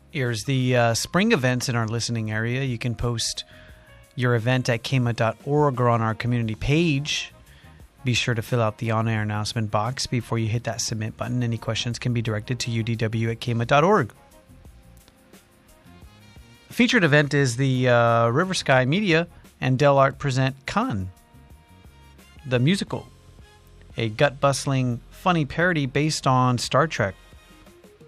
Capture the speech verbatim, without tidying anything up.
Here's the uh, spring events in our listening area. You can post your event at K M A dot org or on our community page. Be sure to fill out the on-air announcement box before you hit that submit button. Any questions can be directed to U D W at K M A dot org. Featured event is the uh, River Sky Media and Del Art present Khan, the musical, a gut-bustling, funny parody based on Star Trek.